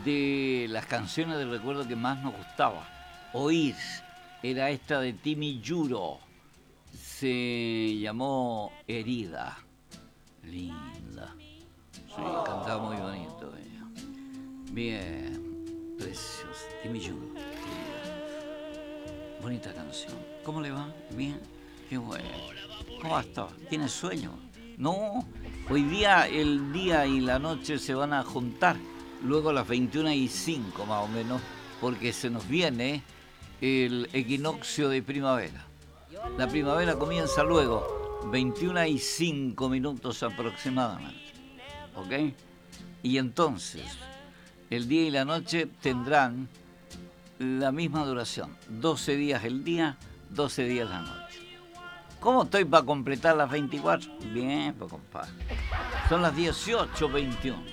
de las canciones del recuerdo que más nos gustaba oír. Era esta de Timmy Yuro. Se llamó Herida. Linda. Sí, cantaba muy bonito ella. Bien, preciosa. Timmy Yuro. Bonita canción. ¿Cómo le va? Bien. Qué bueno. ¿Cómo está? ¿Tiene sueño? No. Hoy día, el día y la noche se van a juntar. Luego a las 21:05 más o menos. Porque se nos viene el equinoccio de primavera. La primavera comienza luego. 21:05 aproximadamente. ¿Ok? Y entonces, el día y la noche tendrán la misma duración. 12 días el día, 12 días la noche. ¿Cómo estoy para completar las 24? Bien, pues compadre. Son las 18:21.